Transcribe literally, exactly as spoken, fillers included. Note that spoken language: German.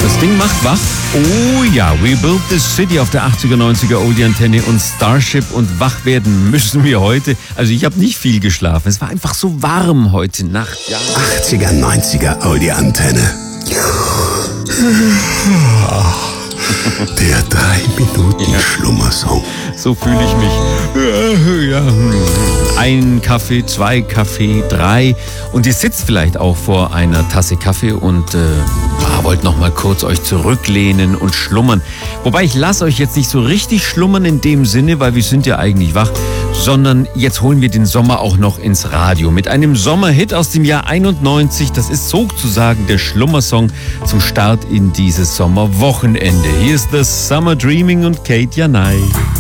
Das Ding macht wach. Oh ja, We Built This City auf der achtziger, neunziger Oldie-Antenne und Starship, und wach werden müssen wir heute. Also ich habe nicht viel geschlafen. Es war einfach so warm heute Nacht. Ja. achtziger, neunziger Oldie-Antenne. Der drei Minuten Schlummersong. So fühle ich mich. Ja. Ein Kaffee, zwei Kaffee, drei. Und ihr sitzt vielleicht auch vor einer Tasse Kaffee und äh, ah, wollt noch mal kurz euch zurücklehnen und schlummern. Wobei, ich lasse euch jetzt nicht so richtig schlummern in dem Sinne, weil wir sind ja eigentlich wach, sondern jetzt holen wir den Sommer auch noch ins Radio mit einem Sommerhit aus dem Jahr einundneunzig. Das ist sozusagen der Schlummersong zum Start in dieses Sommerwochenende. Hier ist das Summer Dreaming und Kate Janai.